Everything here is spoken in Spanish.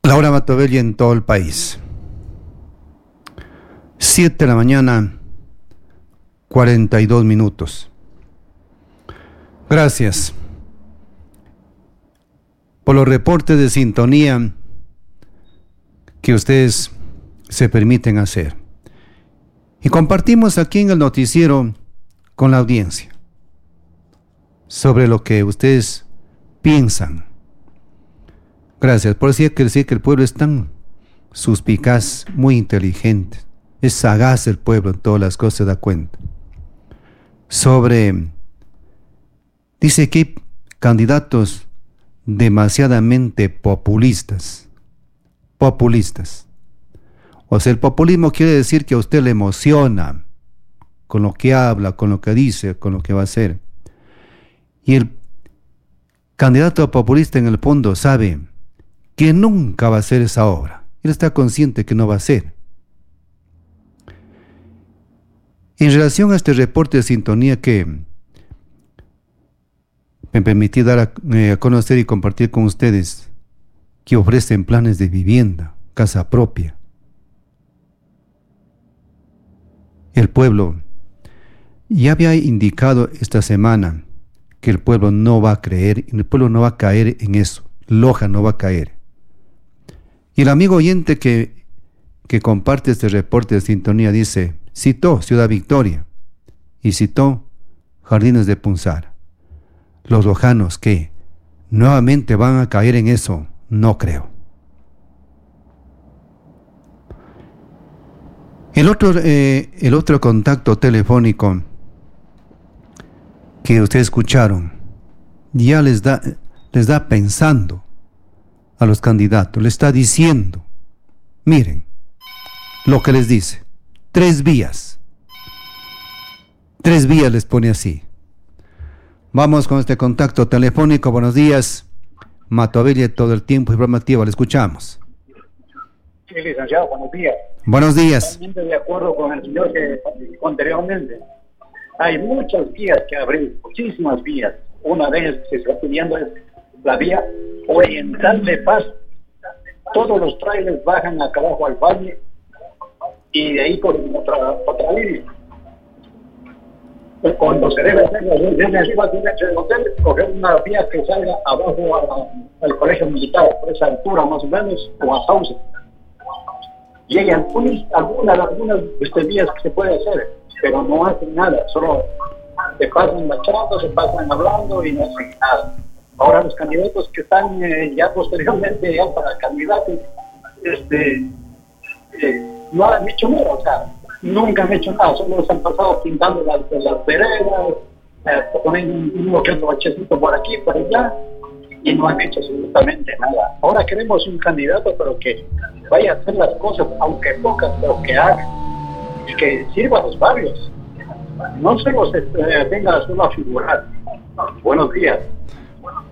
Laura Matovelli en todo el país. 7 de la mañana, 42 minutos. Gracias por los reportes de sintonía que ustedes se permiten hacer. Y compartimos aquí en el noticiero con la audiencia sobre lo que ustedes piensan. Gracias. Por decir que el pueblo es tan suspicaz, muy inteligente. Es sagaz el pueblo en todas las cosas, se da cuenta. Dice que hay candidatos demasiadamente populistas. O sea, el populismo quiere decir que a usted le emociona con lo que habla, con lo que dice, con lo que va a hacer. Y el candidato populista en el fondo sabe que nunca va a hacer esa obra. Él está consciente que no va a ser. En relación a este reporte de sintonía que me permití dar a conocer y compartir con ustedes, que ofrecen planes de vivienda, casa propia. El pueblo ya había indicado esta semana que el pueblo no va a creer, el pueblo no va a caer en eso. Loja no va a caer. Y el amigo oyente que comparte este reporte de sintonía dice, citó Ciudad Victoria y citó Jardines de Punzar. Los lojanos que nuevamente van a caer en eso, no creo. El otro contacto telefónico que ustedes escucharon ya les da pensando a los candidatos, les está diciendo, miren lo que les dice, 3 vías les pone así. Vamos con este contacto telefónico. Buenos días, Matovelli, todo el tiempo informativo, le escuchamos. Sí, licenciado, buenos días. Buenos días. Totalmente de acuerdo con el señor que dijo anteriormente. Hay muchas vías que abrir, muchísimas vías. Una de ellas que se está pidiendo es la vía oriental de Paz. Todos los trailers bajan acá abajo al valle y de ahí por otra línea. Cuando se debe hacer desde arriba del hotel, coger una vía que salga abajo al colegio militar, por esa altura más o menos, o a Sauce. Y hay algunas vías que se puede hacer, pero no hacen nada, solo se pasan marchando, se pasan hablando y no hacen nada. Ahora los candidatos que están ya posteriormente ya para candidatos, no han hecho nada, o sea, nunca han hecho nada, solo se han pasado pintando las veredas, poniendo un que otro bachecito por aquí, por allá, y no han hecho absolutamente nada. Ahora queremos un candidato, pero que vaya a hacer las cosas, aunque pocas, pero que haga, y que sirva a los barrios. No solo se tenga solo a figurar. Buenos días.